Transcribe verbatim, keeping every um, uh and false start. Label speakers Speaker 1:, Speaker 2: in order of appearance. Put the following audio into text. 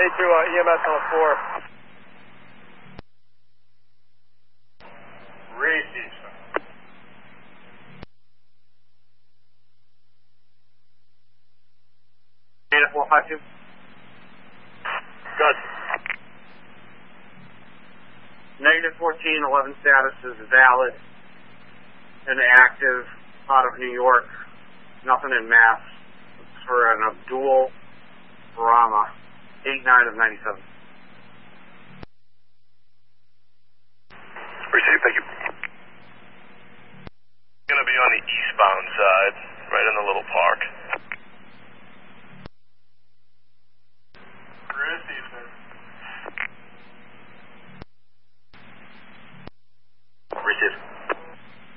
Speaker 1: A two, uh, E M S on four.
Speaker 2: Read Houston. Data four five two.
Speaker 1: Good.
Speaker 2: Negative fourteen, eleven status is valid and active out of New York. Nothing in Mass. It's for an Abdul Brahma, eight nine of ninety-seven.
Speaker 3: Receive, thank you. Going to be on the eastbound side, right in the little park.